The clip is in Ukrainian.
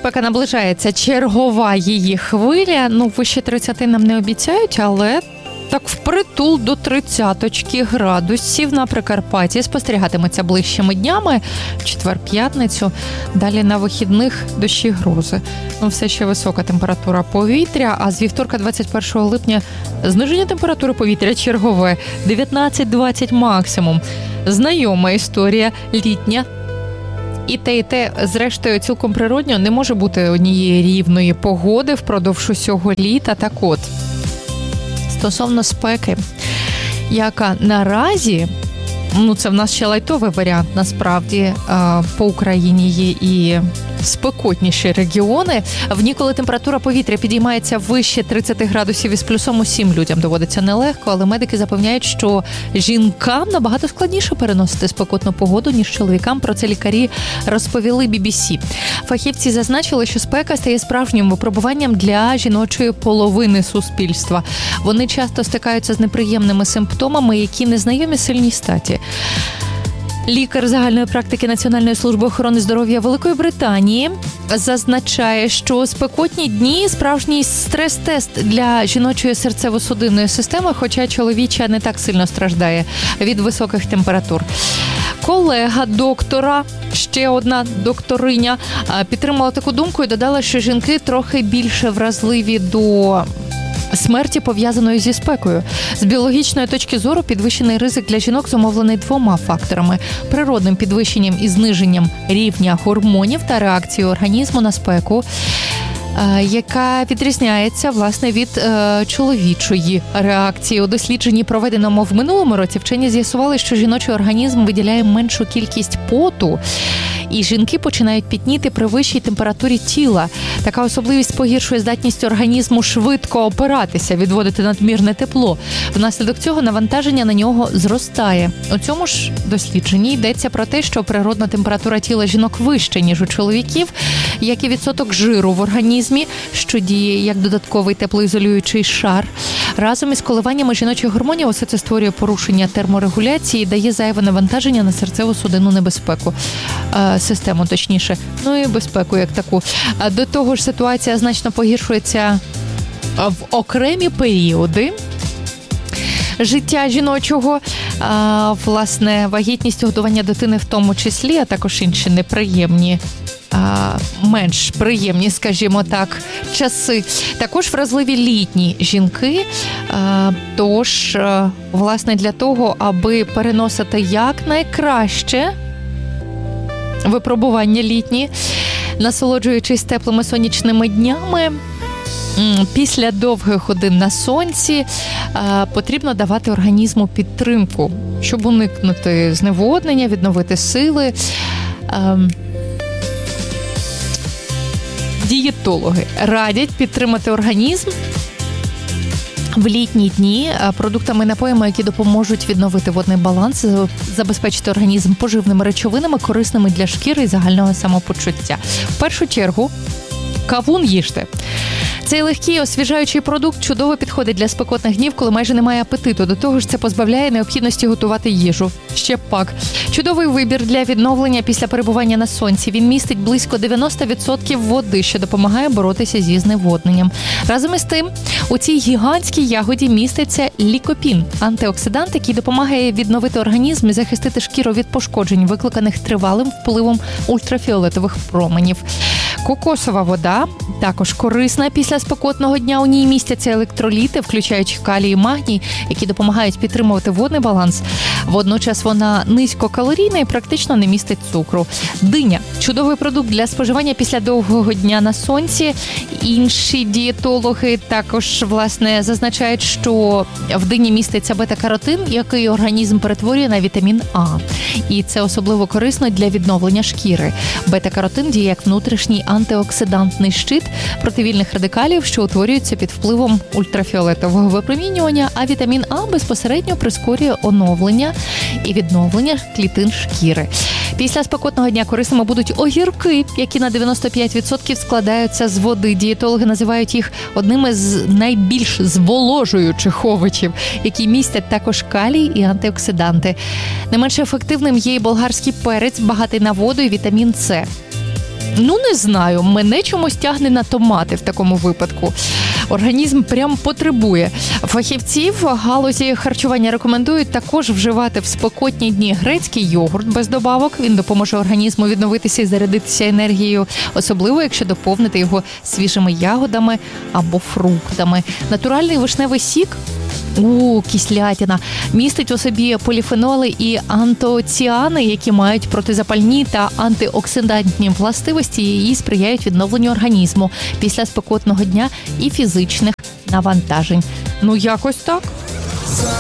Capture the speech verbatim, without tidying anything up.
спека наближається, чергова її хвиля. Ну, вище тридцяти нам не обіцяють, але так впритул до тридцяточки градусів на Прикарпатті спостерігатиметься ближчими днями, в четвер-п'ятницю. Далі на вихідних дощі, грози. Ну, все ще висока температура повітря, а з вівторка двадцять першого липня зниження температури повітря чергове дев'ятнадцять-двадцять максимум. Знайома історія, літня. І те, і те, зрештою, цілком природньо, не може бути однієї рівної погоди впродовж усього літа. Так от, стосовно спеки, яка наразі, ну це в нас ще лайтовий варіант, насправді, по Україні є і спекотніші регіони. В ній, коли температура повітря підіймається вище тридцять градусів із плюсом, усім людям доводиться нелегко, але медики запевняють, що жінкам набагато складніше переносити спекотну погоду, ніж чоловікам. Про це лікарі розповіли бі бі сі. Фахівці зазначили, що спека стає справжнім випробуванням для жіночої половини суспільства. Вони часто стикаються з неприємними симптомами, які незнайомі сильній статі. Лікар загальної практики Національної служби охорони здоров'я Великої Британії зазначає, що спекотні дні – справжній стрес-тест для жіночої серцево-судинної системи, хоча чоловіча не так сильно страждає від високих температур. Колега доктора, ще одна докториня, підтримала таку думку і додала, що жінки трохи більше вразливі до смерті, пов'язаної зі спекою. З біологічної точки зору підвищений ризик для жінок зумовлений двома факторами – природним підвищенням і зниженням рівня гормонів та реакцією організму на спеку, яка відрізняється, власне, від е, чоловічої реакції. У дослідженні, проведеному в минулому році, вчені з'ясували, що жіночий організм виділяє меншу кількість поту, і жінки починають пітніти при вищій температурі тіла. Така особливість погіршує здатність організму швидко опиратися, відводити надмірне тепло. Внаслідок цього навантаження на нього зростає. У цьому ж дослідженні йдеться про те, що природна температура тіла жінок вища, ніж у чоловіків, як і відсоток жиру в організмі, що діє як додатковий теплоізолюючий шар. Разом із коливаннями жіночих гормонів усе це створює порушення терморегуляції і дає зайве навантаження на серцево-судинну небезпеку. Систему, точніше, ну і безпеку як таку. До того ж, ситуація значно погіршується в окремі періоди життя жіночого, власне, вагітність, годування дитини в тому числі, а також інші неприємні, менш приємні, скажімо так, часи. Також вразливі літні жінки, тож, власне, для того, аби переносити якнайкраще випробування літні, насолоджуючись теплими сонячними днями, після довгих годин на сонці потрібно давати організму підтримку, щоб уникнути зневоднення, відновити сили. Дієтологи радять підтримати організм в літні дні продуктами, напоями, які допоможуть відновити водний баланс, забезпечити організм поживними речовинами, корисними для шкіри і загального самопочуття. В першу чергу, кавун їжте. Цей легкий освіжаючий продукт чудово підходить для спекотних днів, коли майже немає апетиту. До того ж, це позбавляє необхідності готувати їжу. Ще пак. Чудовий вибір для відновлення після перебування на сонці. Він містить близько дев'яносто відсотків води, що допомагає боротися зі зневодненням. Разом із тим, у цій гігантській ягоді міститься лікопін – антиоксидант, який допомагає відновити організм і захистити шкіру від пошкоджень, викликаних тривалим впливом ультрафіолетових променів. Кокосова вода також корисна після спекотного дня. У ній містяться електроліти, включаючи калій і магній, які допомагають підтримувати водний баланс. Водночас вона низькокалорійна і практично не містить цукру. Диня – чудовий продукт для споживання після довгого дня на сонці. Інші дієтологи також, власне, зазначають, що в дині міститься бета-каротин, який організм перетворює на вітамін А. І це особливо корисно для відновлення шкіри. Бета-каротин діє як внутрішній антиоксидантний щит проти вільних радикалів, що утворюються під впливом ультрафіолетового випромінювання, а вітамін А безпосередньо прискорює оновлення і відновлення клітин шкіри. Після спекотного дня корисними будуть огірки, які на дев'яносто п'ять відсотків складаються з води. Дієтологи називають їх одними з найбільш зволожуючих овочів, які містять також калій і антиоксиданти. Не менш ефективним є і болгарський перець, багатий на воду і вітамін С. Ну, не знаю, мене чомусь тягне на томати в такому випадку. Організм прям потребує. Фахівці в галузі харчування рекомендують також вживати в спекотні дні грецький йогурт без добавок. Він допоможе організму відновитися і зарядитися енергією, особливо якщо доповнити його свіжими ягодами або фруктами. Натуральний вишневий сік У, кислятина. Містить у собі поліфеноли і антоціани, які мають протизапальні та антиоксидантні властивості і сприяють відновленню організму після спекотного дня і фізичних навантажень. Ну, якось так.